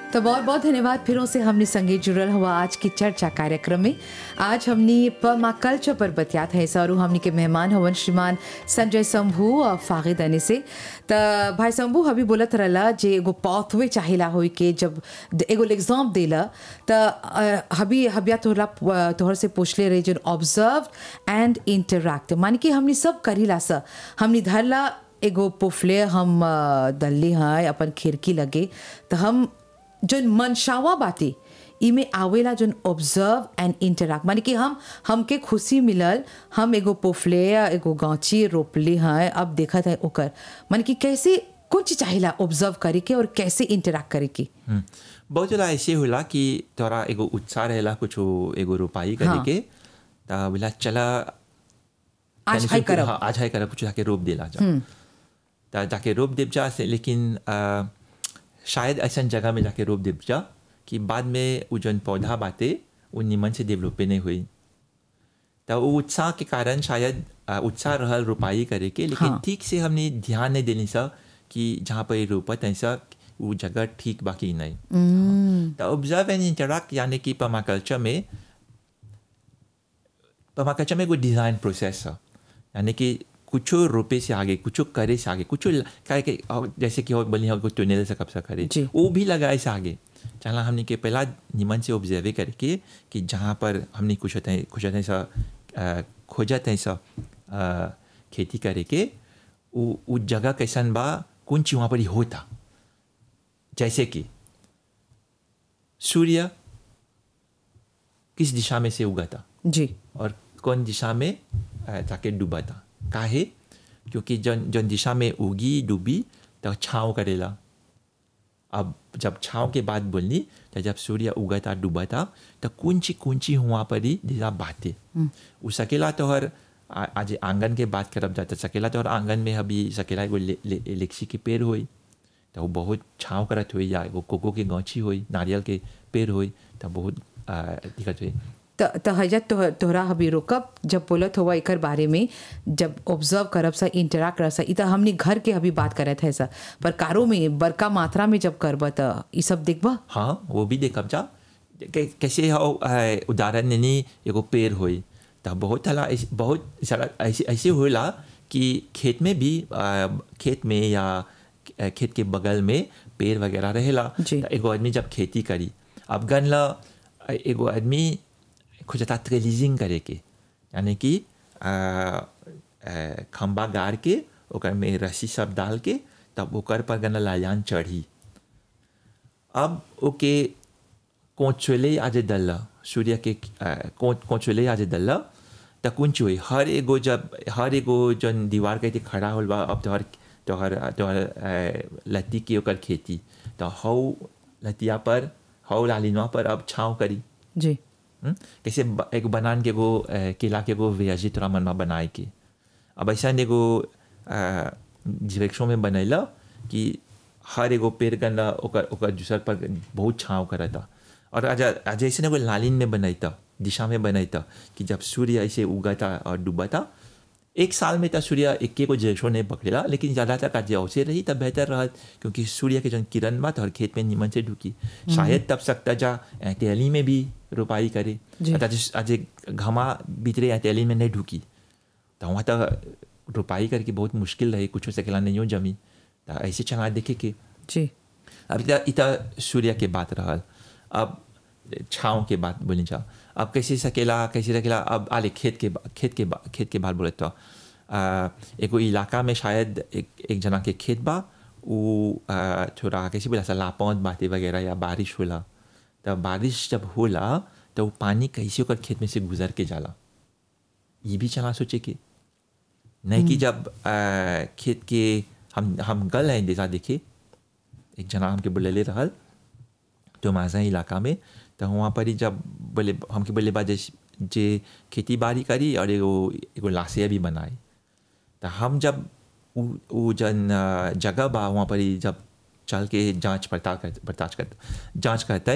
तो बहुत बहुत धन्यवाद फिरों से हमने संगे जुड़ल हुआ आज की चर्चा कार्यक्रम में। आज हमने पर्माकल्चर पर बतियात है और हमने के मेहमान हवन श्रीमान संजय शंभू और फागिद अनी से। तो भाई शंभू हबी बोलत रहला जे एगो पाथवे चाहिला होई के जब एगो एग्जाम देला तो हबी हबिया तोहर से पूछले रहे जो ऑब्जर्व एंड इंटरैक्ट माने कि हमने सब करीला सा हमने धरला एगो पुफले हम दल्ली हैं अपन खिड़की लगे तो हम जो मनशावा बातें इमे आवेला जो ऑब्जर्व एंड इंटरैक्ट माने कि हमके खुशी मिलल हम एगो पोफले या एगो गांची रोपली हैं अब देखा था ओकर माने कि कैसे कुछ चाहिला ऑब्जर्व करे के और कैसे इंटरैक्ट करे के। बहुत जला ऐसे होला कि तोरा एगो उत्साह रहेला कुछ एगो रोपाई करे के ता बोला चला आज हाई करब कुछ जाके रोप देला जा ता जाके रोप देव जा से लेकिन शायद ऐसा जगह में जाके रोप देव जा कि बाद में वो जन पौधा बाते वो निमन से डेवलपे नहीं हुई तो वो उत्साह के कारण शायद उत्साह रहल रोपाई करे के लेकिन ठीक से हमने ध्यान नहीं देनी सा कि जहाँ पर रोपत ऐसा वो जगह ठीक बाकी नहीं। तो ऑब्जर्व एंड इंटरैक्ट यानी कि पर्माकल्चर में कोई डिज़ाइन प्रोसेस है यानी कि कुछ रोपे से आगे कुछ करे से आगे कुछ जैसे कि बोली कुछ टनल से कब सा करे वो भी लगाए से आगे चला हमने के पहला निमन से ऑब्जर्व करके कि जहाँ पर हमने कुछ ऐसा खोजत ऐसा खेती करे के वो जगह कैसन बा कौन चीज वहाँ पर ही होता जैसे कि सूर्य किस दिशा में से उगाता जी और कौन दिशा में जाके डूबा था काहे क्योंकि जन दिशा में उगी डूबी तो छाँव करेला। अब जब छाँव के बाद बोलनी तो जब सूर्य उगा था डूबा था तो कुंची हुआ पर ही जैसा बातें वो सकेला तो हर आज आंगन के बात करब जाता सकेला तो हर आंगन में अभी सकेला एगो लेक्सी के पेड़ होई तो वो बहुत छाँव करत हुई या एगो कोको के गाँची होई नारियल के पेड़ होई तो बहुत दिक्कत हुई। तो हजत तोहरा हबी रोकब जब बोलत हुआ एकर बारे में जब ऑब्जर्व करब सा इंटरैक्ट करब सा इ हमने घर के अभी बात करत है सा पर कारो में बड़का मात्रा में जब करब तो ये सब देखबा। हाँ वो भी देखब जा कैसे हो उदाहरण नहीं एगो पेड़ होई तो बहुत सारा ऐसे होला कि खेत में भी खेत में या खेत के बगल में पेड़ वगैरह रहेला एगो आदमी जब खेती करी अब गन ला एगो आदमी खोजता ट्रेलिजिंग करे के यानी कि खंबा गाड़ के ओकर में रस्सी सब डाल के तब ओकर पर गना लायान चढ़ी अब ओके कोचले आज दल्ला सूर्य के कोचले आज दल्ला तो कुंच हुई हर एगो जन दीवार के खड़ा होल बा अब तोहर लत्ती के ओकर खेती तो हौ लतिया पर हौ लालिनवा पर अब छाँव करी जी कैसे एक बनान के एगो केला के एगो वेजी तोरा मन में बनाए के अब ऐसा एगो डायरेक्शन में बनैला कि हर एगो पेड़ गंदा ओकर दूसर पर बहुत छाँव करता और आज ऐसे एगो लालिन में बनैता दिशा में बनैता कि जब सूर्य ऐसे उगाता और डूबाता एक साल में तो सूर्य एक को डायरेक्शन नहीं पकड़ेला लेकिन ज़्यादातर आज अवसर रही तब बेहतर रहा क्योंकि सूर्य के जन किरण बा हर खेत में निमन से ढुकी शायद तब सकता जा तेली में भी रोपाई करे आज घमा भीतरे तेली में नहीं ढुकी तो वहाँ तो रोपाई करके बहुत मुश्किल रही कुछ सकेला नहीं हो जमी तो ऐसे चला देखे के जी। अब इतना सूर्य के बात रहल अब छाँव के बात बोली जा अब कैसे सकेला अब आले खेत के बात बोले तो एगो इलाका में शायद एक जना के खेत बा वो थोड़ा कैसे बोला लापौंद बातें वगैरह या बारिश होला तो बारिश जब होला तो वो पानी कैसे होकर खेत में से गुजर के जाला ये भी चला सोचे कि नहीं कि जब खेत के हम गल हैं जैसा देखे एक जना हमके बोले ले रहल तो माजा इलाका में तो वहाँ पर ही जब बोले हमके बोले बा जे खेती बाड़ी करी और एगो लाशे भी बनाई तो हम जब वो जन जगह बा वहाँ पर ही जब चल के जांच करते